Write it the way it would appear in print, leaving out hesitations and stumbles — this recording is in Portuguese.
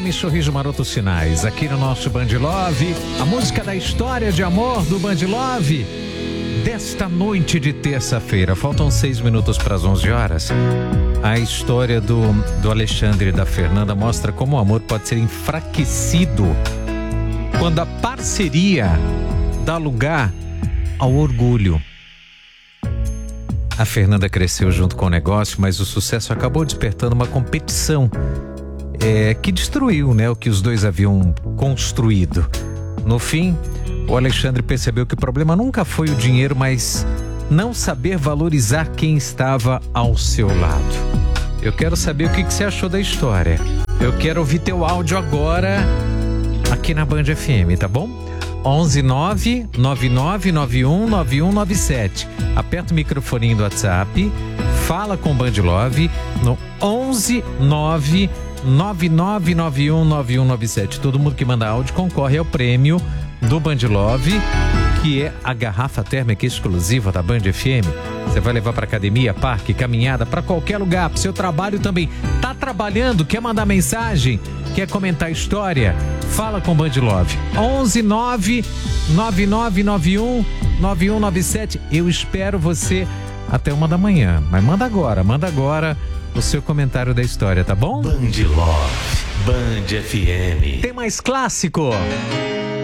FM, Sorriso Maroto Sinais, aqui no nosso Band Love, a música da história de amor do Band Love, desta noite de terça-feira. Faltam 6 minutos para as 11 horas. A história do Alexandre e da Fernanda mostra como o amor pode ser enfraquecido quando a parceria dá lugar ao orgulho. A Fernanda cresceu junto com o negócio, mas o sucesso acabou despertando uma competição que destruiu, o que os dois haviam construído. No fim, o Alexandre percebeu que o problema nunca foi o dinheiro, mas não saber valorizar quem estava ao seu lado. Eu quero saber o que você achou da história. Eu quero ouvir teu áudio agora aqui na Band FM, tá bom? 11999919197. Aperta o microfoninho do WhatsApp, fala com o Band Love no 11999919197. Todo mundo que manda áudio concorre ao prêmio do Band Love, que é a garrafa térmica exclusiva da Band FM. Você vai levar para academia, parque, caminhada, para qualquer lugar, para o seu trabalho também. Tá trabalhando? Quer mandar mensagem? Quer comentar história? Fala com o Band Love. 11999919197. Eu espero você até 1 da manhã. Mas manda agora o seu comentário da história, tá bom? Band Love, Band FM. Tem mais clássico?